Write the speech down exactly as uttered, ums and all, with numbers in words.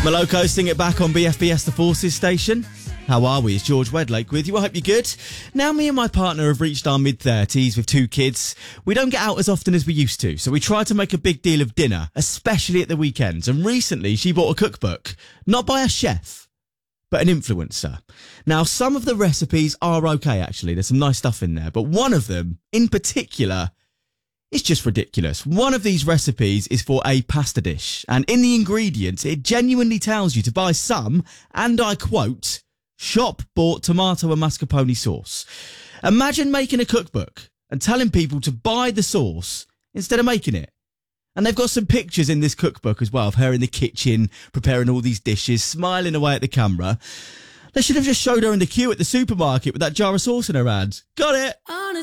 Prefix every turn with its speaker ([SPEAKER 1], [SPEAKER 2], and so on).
[SPEAKER 1] Moloko, Sing It Back on B F B S The Forces station. How are we? It's George Wedlake with you. I hope you're good. Now, me and my partner have reached our mid-thirties with two kids. We don't get out as often as we used to, so we try to make a big deal of dinner, especially at the weekends. And recently, she bought a cookbook, not by a chef, but an influencer. Now, some of the recipes are okay, actually. There's some nice stuff in there, but one of them, in particular, it's just ridiculous. One of these recipes is for a pasta dish, and in the ingredients, it genuinely tells you to buy some, and I quote, shop-bought tomato and mascarpone sauce. Imagine making a cookbook and telling people to buy the sauce instead of making it. And they've got some pictures in this cookbook as well of her in the kitchen, preparing all these dishes, smiling away at the camera. They should have just showed her in the queue at the supermarket with that jar of sauce in her hand. Got it!
[SPEAKER 2] On a